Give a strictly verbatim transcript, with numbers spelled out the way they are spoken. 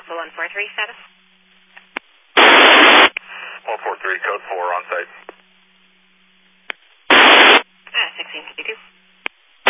Alpha one four three, status? one four three, code four, on site.